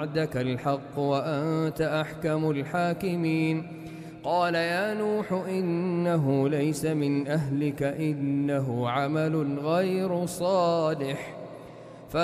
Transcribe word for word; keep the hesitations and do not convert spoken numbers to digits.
وعدك الحق وأنت أحكم الحاكمين. قال يا نوح إنه ليس من أهلك إنه عمل غير صالح